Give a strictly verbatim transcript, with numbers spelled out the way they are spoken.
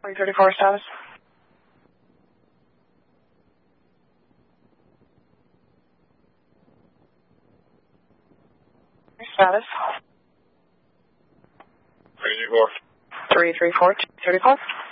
three thirty-four status. Status. three three four. three three four, two thirty-four.